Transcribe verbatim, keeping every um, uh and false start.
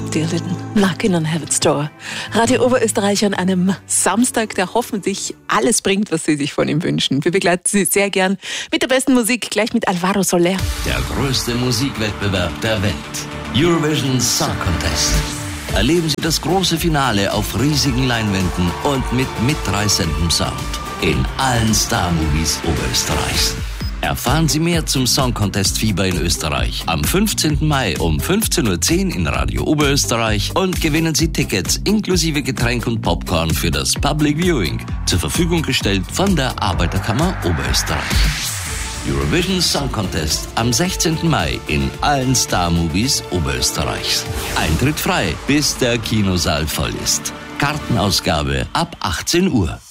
Bob Dylan, Knocking on Heaven's Door. Radio Oberösterreich an einem Samstag, der hoffentlich alles bringt, was Sie sich von ihm wünschen. Wir begleiten Sie sehr gern mit der besten Musik, gleich mit Alvaro Soler. Der größte Musikwettbewerb der Welt. Eurovision Song Contest. Erleben Sie das große Finale auf riesigen Leinwänden und mit mitreißendem Sound. In allen Star-Movies Oberösterreichs. Erfahren Sie mehr zum Song Contest Fieber in Österreich am fünfzehnten Mai um fünfzehn Uhr zehn in Radio Oberösterreich und gewinnen Sie Tickets inklusive Getränk und Popcorn für das Public Viewing, zur Verfügung gestellt von der Arbeiterkammer Oberösterreich. Eurovision Song Contest am sechzehnten Mai in allen Star-Movies Oberösterreichs. Eintritt frei, bis der Kinosaal voll ist. Kartenausgabe ab achtzehn Uhr.